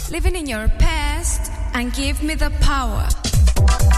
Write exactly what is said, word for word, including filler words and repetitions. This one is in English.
living in your past, and give me the power.